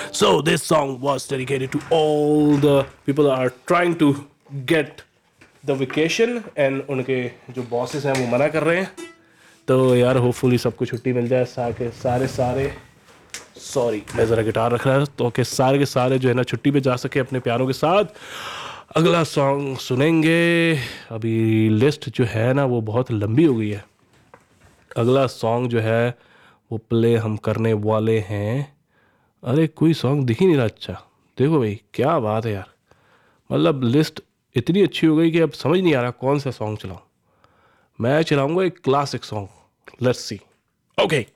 So this song was dedicated to all the people that are trying to get the vacation and उनके जो bosses हैं वो मना कर रहे हैं. तो यार होपफुली सबको छुट्टी मिल जाए सारे सॉरी मैं ज़रा गिटार रख रहा था तो कि सारे के सारे जो है ना छुट्टी पे जा सके अपने प्यारों के साथ. अगला सॉन्ग सुनेंगे. अभी लिस्ट जो है ना वो बहुत लंबी हो गई है. अगला सॉन्ग जो है वो प्ले हम करने वाले हैं. अरे कोई सॉन्ग दिख ही नहीं रहा. अच्छा देखो भाई क्या बात है यार. मतलब लिस्ट इतनी अच्छी हो गई कि अब समझ नहीं आ रहा कौन सा सॉन्ग चलाऊं. मैं चलाऊंगा एक classic song. Let's see. Okay